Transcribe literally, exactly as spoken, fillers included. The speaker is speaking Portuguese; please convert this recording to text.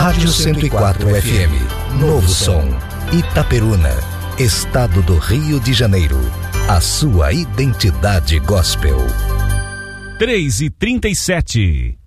Rádio cento e quatro F M, Novo Som, Itaperuna, Estado do Rio de Janeiro. A sua identidade gospel. três e trinta e sete.